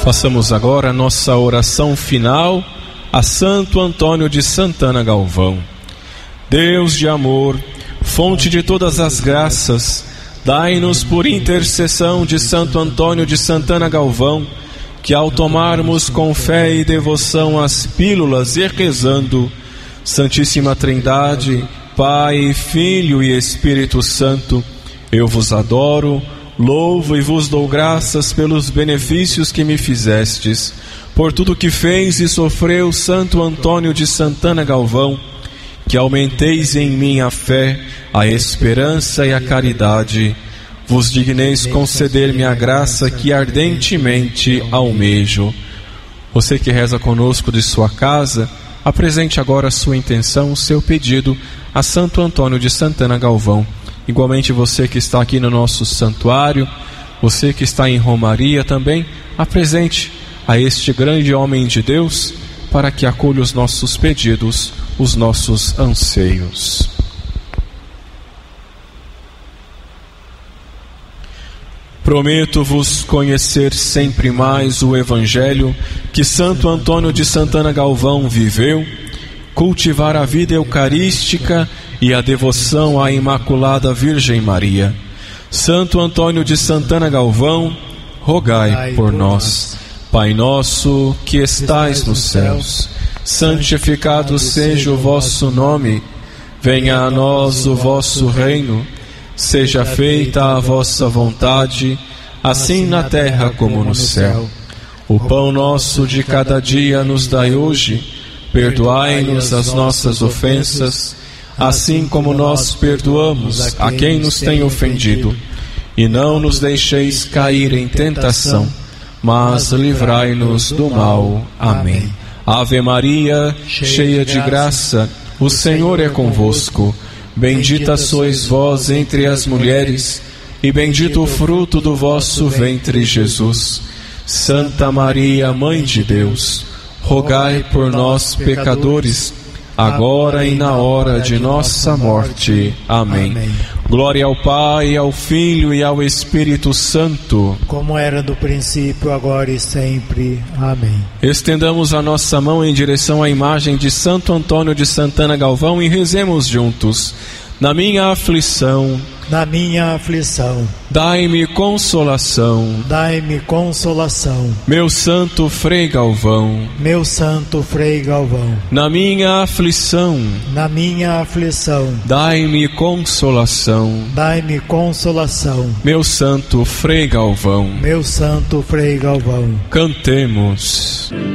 Façamos agora a nossa oração final a Santo Antônio de Santana Galvão. Deus de amor, fonte de todas as graças, dai-nos por intercessão de Santo Antônio de Santana Galvão, que ao tomarmos com fé e devoção as pílulas e rezando, Santíssima Trindade, Pai, Filho e Espírito Santo, eu vos adoro, louvo e vos dou graças pelos benefícios que me fizestes, por tudo que fez e sofreu Santo Antônio de Santana Galvão, que aumenteis em mim a fé, a esperança e a caridade. Vos digneis conceder-me a graça que ardentemente almejo. Você que reza conosco de sua casa, apresente agora a sua intenção, o seu pedido a Santo Antônio de Santana Galvão. Igualmente você que está aqui no nosso santuário, você que está em romaria também, apresente a este grande homem de Deus para que acolha os nossos pedidos, os nossos anseios. Prometo-vos conhecer sempre mais o Evangelho que Santo Antônio de Santana Galvão viveu, cultivar a vida eucarística e a devoção à Imaculada Virgem Maria. Santo Antônio de Santana Galvão, rogai por nós. Pai nosso que estais nos céus, santificado seja o vosso nome. Venha a nós o vosso reino. Seja feita a vossa vontade, assim na terra como no céu. O pão nosso de cada dia nos dai hoje. Perdoai-nos as nossas ofensas, assim como nós perdoamos a quem nos tem ofendido. E não nos deixeis cair em tentação, mas livrai-nos do mal. Amém. Ave Maria, cheia de graça, o Senhor é convosco. Bendita sois vós entre as mulheres, e bendito o fruto do vosso ventre, Jesus. Santa Maria, Mãe de Deus, rogai por nós, pecadores, agora e na hora de nossa morte. Amém. Glória ao Pai, ao Filho e ao Espírito Santo, como era no princípio, agora e sempre. Amém. Estendamos a nossa mão em direção à imagem de Santo Antônio de Santana Galvão e rezemos juntos. Na minha aflição, dai-me consolação. Dai-me consolação. Meu Santo Frei Galvão, na minha aflição, dai-me consolação. Dai-me consolação. Meu Santo Frei Galvão, Cantemos.